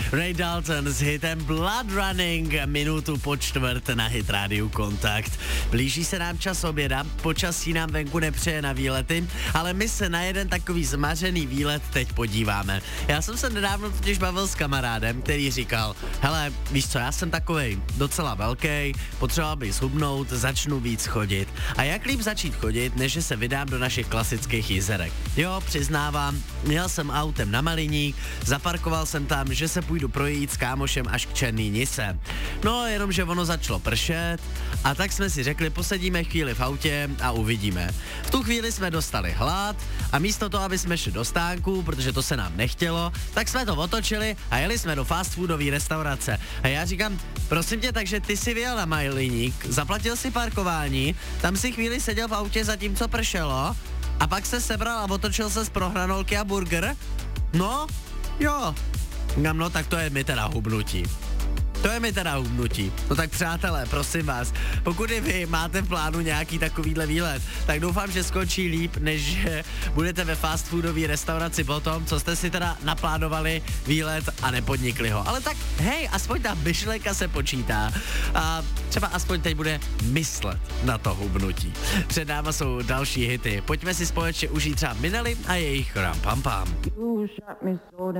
Ray Dalton s hitem Blood Running, minutu po čtvrt na Hit Radio Kontakt. Blíží se nám čas oběda, počasí nám venku nepřeje na výlety, ale my se na jeden takový zmařený výlet teď podíváme. Já jsem se nedávno totiž bavil s kamarádem, který říkal, hele, víš co, já jsem takovej docela velký, potřeboval bych zhubnout, začnu víc chodit. A jak líp začít chodit, než že se vydám do našich klasických jizerek. Jo, přiznávám, měl jsem autem na Maliník, zaparkoval jsem tam, že se půjdu projít s kámošem až k Černý Nise. No, jenomže ono začalo pršet a tak jsme si řekli, posedíme chvíli v autě a uvidíme. V tu chvíli jsme dostali hlad a místo toho, aby jsme šli do stánku, protože to se nám nechtělo, tak jsme to otočili a jeli jsme do fast foodové restaurace. A já říkám, prosím tě, takže ty si vyjel na Maliník, zaplatil si parkování, tam si chvíli seděl v autě zatímco pršelo a pak se sebral a otočil se z prohranolky a burger? No, jo. No, tak to je mi teda hubnutí. To je mi teda hubnutí. No tak přátelé, prosím vás, pokud i vy máte v plánu nějaký takovýhle výlet, tak doufám, že skončí líp, než že budete ve fast foodové restauraci potom, co jste si teda naplánovali výlet a nepodnikli ho. Ale tak hej, aspoň ta myšlenka se počítá a třeba aspoň teď bude myslet na to hubnutí. Před náma jsou další hity. Pojďme si společně užít třeba Minelli a jejich Ram Pam Pam.